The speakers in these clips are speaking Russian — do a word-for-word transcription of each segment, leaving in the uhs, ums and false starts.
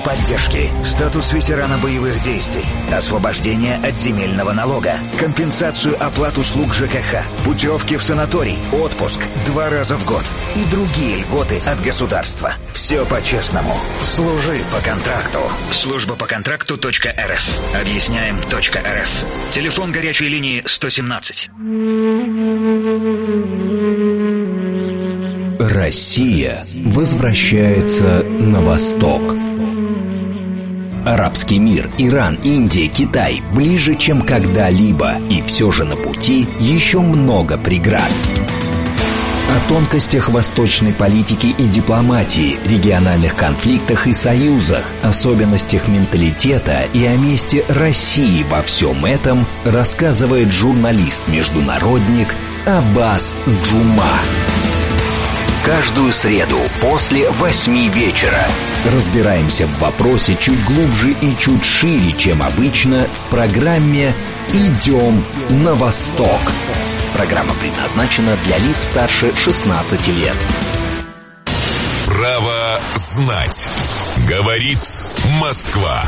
поддержки, статус ветерана боевых действий, освобождение от земельного налога, компенсацию оплат услуг ЖКХ, путевки в санаторий, отпуск два раза в год и другие льготы от государства. Все по-честному. Служи по контракту. Служба по контракту точка эр эф. Объясняем точка эр эф. Телефон горячей линии сто семнадцать. Россия возвращается на восток. Арабский мир, Иран, Индия, Китай ближе, чем когда-либо. И все же на пути еще много преград. О тонкостях восточной политики и дипломатии, региональных конфликтах и союзах, особенностях менталитета и о месте России во всем этом рассказывает журналист-международник Аббас Джума. Каждую среду после восьми вечера разбираемся в вопросе чуть глубже и чуть шире, чем обычно, в программе «Идем на восток». Программа предназначена для лиц старше шестнадцати лет. Право знать. Говорит Москва.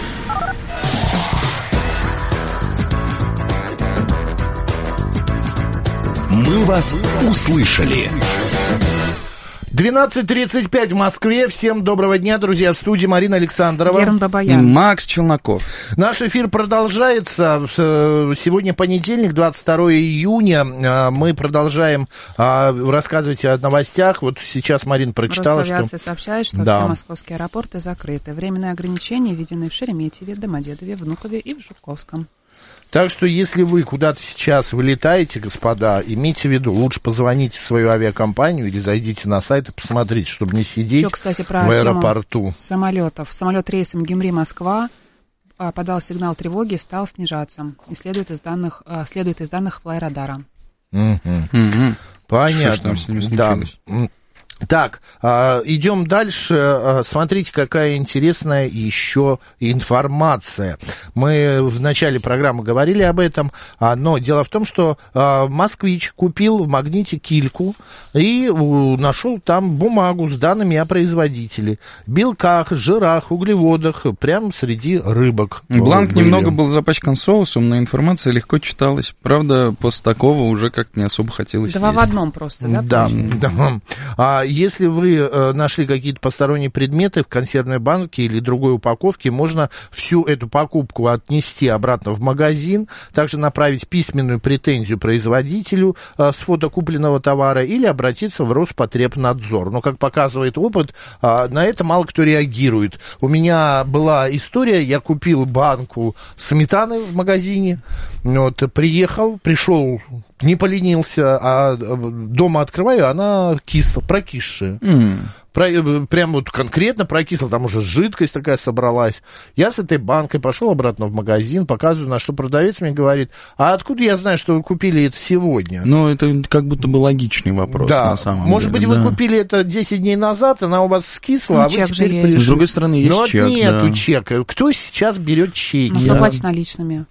Мы вас услышали. двенадцать тридцать пять в Москве. Всем доброго дня, друзья. В студии Марина Александрова. Герман Бабаян. И Макс Челноков. Наш эфир продолжается. Сегодня понедельник, двадцать второе июня. Мы продолжаем рассказывать о новостях. Вот сейчас Марина прочитала, Росавиация что... сообщает, что да. все московские аэропорты закрыты. Временные ограничения введены в Шереметьеве, Домодедове, Внукове и в Жуковском. Так что, если вы куда-то сейчас вылетаете, господа, имейте в виду, лучше позвоните в свою авиакомпанию или зайдите на сайт и посмотрите, чтобы не сидеть Еще, кстати, про в аэропорту. Самолетов. Самолет рейсом Гюмри-Москва подал сигнал тревоги и стал снижаться. И следует из данных, следует из данных флайрадара. Угу. Угу. Понятно. Что, что да. Так, идем дальше. Смотрите, какая интересная еще информация. Мы в начале программы говорили об этом, но дело в том, что москвич купил в Магните кильку и нашел там бумагу с данными о производителе. Белках, жирах, углеводах, прямо среди рыбок. Бланк были. Немного был запачкан соусом, но информация легко читалась. Правда, после такого уже как-то не особо хотелось Два есть. в одном просто, да? Да, да. Если вы э, нашли какие-то посторонние предметы в консервной банке или другой упаковке, можно всю эту покупку отнести обратно в магазин, также направить письменную претензию производителю э, с фото купленного товара или обратиться в Роспотребнадзор. Но, как показывает опыт, э, на это мало кто реагирует. У меня была история, я купил банку сметаны в магазине, вот, приехал, пришел, не поленился, а дома открываю, она кисла, прокисшая. Mm. Про, прям вот конкретно прокисла, там уже жидкость такая собралась. Я с этой банкой пошел обратно в магазин, показываю, на что продавец мне говорит, а откуда я знаю, что вы купили это сегодня? Ну, это как будто бы логичный вопрос, да. на самом Может деле. быть, да. вы купили это десять дней назад, она у вас скисла, ну, а вы теперь пришли. С другой стороны, есть Но чек. Но нету да. чека. Кто сейчас берет чеки? Можно платить наличными.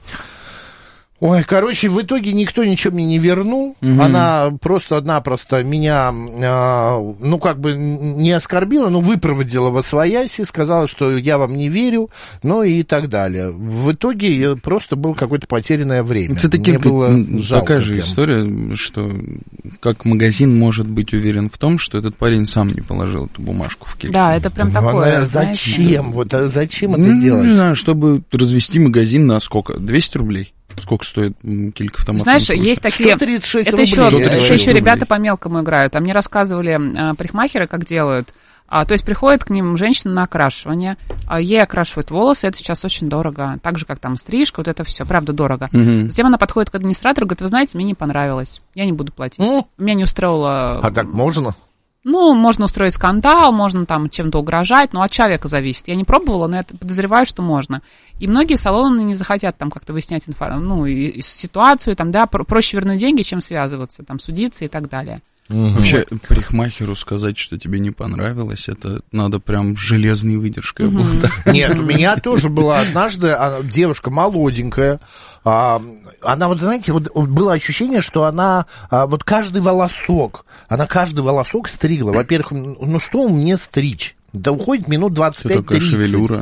Ой, короче, в итоге никто ничего мне не вернул. Mm-hmm. Она просто-напросто меня, э, ну, как бы не оскорбила, но выпроводила восвояси, сказала, что я вам не верю, ну и так далее. В итоге просто было какое-то потерянное время. Все-таки мне было жалко. Такая же прям. история, что как магазин может быть уверен в том, что этот парень сам не положил эту бумажку в кильку. Да, это прям ну, такое. Она, зачем? Вот, а зачем это ну, делать? Не знаю, чтобы развести магазин на сколько? двести рублей? Сколько стоит килька в томатном Знаешь, соусе? есть такие... сто тридцать шесть это рублей. еще, это еще рублей. ребята по мелкому играют. А мне рассказывали а, парикмахеры, как делают. А, то есть приходит к ним женщина на окрашивание, а ей окрашивают волосы, это сейчас очень дорого. Так же, как там стрижка, вот это все, правда, дорого. Угу. Затем она подходит к администратору и говорит, вы знаете, мне не понравилось, я не буду платить. Ну, меня не устроило... А так можно? Ну, можно устроить скандал, можно там чем-то угрожать, но от человека зависит. Я не пробовала, но я подозреваю, что можно. И многие салоны не захотят там как-то выяснять информацию, ну, и, и ситуацию, там, да, проще вернуть деньги, чем связываться, там, судиться и так далее. Угу. Вообще, парикмахеру сказать, что тебе не понравилось, это надо прям железной выдержкой. Угу. Нет, у меня тоже была однажды девушка молоденькая, она, вот знаете, вот было ощущение, что она вот каждый волосок, она каждый волосок стригла. Во-первых, ну что мне стричь? Да уходит минут двадцать пять тридцать.